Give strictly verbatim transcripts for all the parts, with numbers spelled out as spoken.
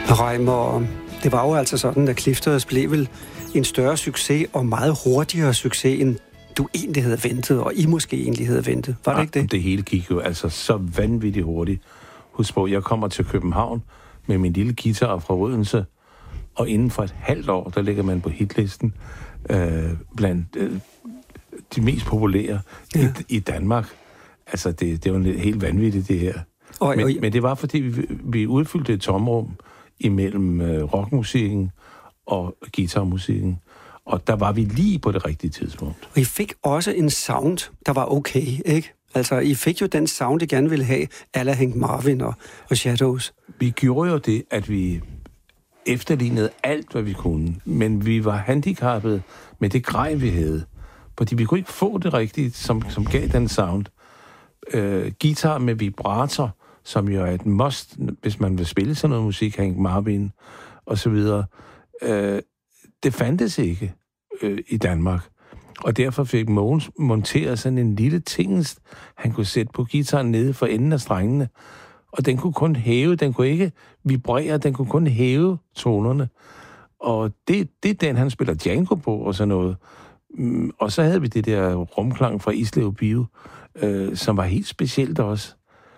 Reimer, det var jo altså sådan, at Clifters blev vel en større succes og meget hurtigere succes, end du egentlig havde ventet, og I måske egentlig havde ventet. Var det ja, ikke det? Det hele gik jo altså så vanvittigt hurtigt. Husk på, jeg kommer til København med min lille guitar fra Odense, og inden for et halvt år, der ligger man på hitlisten øh, blandt øh, de mest populære ja. i, i Danmark. Altså, det, det var helt vanvittigt, det her. Og, men, og, men det var, fordi vi, vi udfyldte et tomrum imellem øh, rockmusikken og guitarmusikken. Og der var vi lige på det rigtige tidspunkt. Og I fik også en sound, der var okay, ikke? Altså, I fik jo den sound, I gerne ville have, a la Hank Marvin og, og Shadows. Vi gjorde jo det, at vi efterlignede alt, hvad vi kunne. Men vi var handicappede med det grej, vi havde. Fordi vi kunne ikke få det rigtigt, som, som gav den sound. Øh, guitar med vibrator, som jo er et must, hvis man vil spille sådan noget musik, Hank Marvin og så videre. Øh, det fandtes ikke øh, i Danmark. Og derfor fik Mogens monteret sådan en lille tingest, han kunne sætte på guitaren nede for enden af strengene. Og den kunne kun hæve, den kunne ikke vibrere, den kunne kun hæve tonerne. Og det, det er den, han spiller Django på og sådan noget. Og så havde vi det der rumklang fra Islev Bio, øh, som var helt specielt også.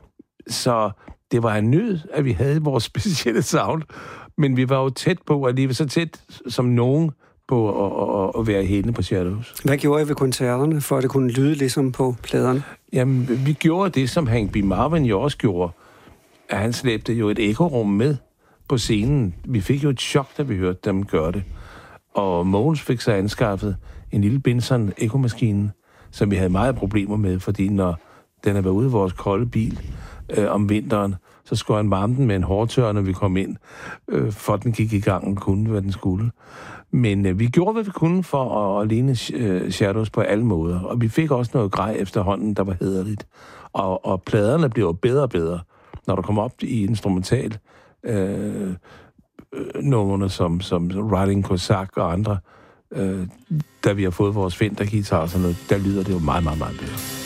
Så det var en nød, at vi havde vores specielle sound, men vi var jo tæt på, alligevel så tæt som nogen på at, at, at være henne på Shadows. Hvad gjorde I ved koncerterne, for at det kunne lyde ligesom på pladerne? Jamen, vi gjorde det, som Hank B. Marvin jo også gjorde, at han slæbte jo et ekorum med på scenen. Vi fik jo et chok, da vi hørte dem gøre det. Og Mogens fik så anskaffet en lille Benson ekomaskine, som vi havde meget problemer med, fordi når den havde været ude i vores kolde bil øh, om vinteren, så skulle han varme den med en hårdtør, når vi kom ind, øh, for den gik i gang og kunne, hvad den skulle. Men øh, vi gjorde, hvad vi kunne for at, at ligne øh, Shadows på alle måder, og vi fik også noget grej efterhånden, der var hæderligt. Og, og pladerne blev bedre og bedre, når der kom op i instrumental øh, øh, numrene som, som Riding Cossack og andre, øh, da vi har fået vores Fender-guitar og sådan noget, der lyder det jo meget, meget, meget bedre.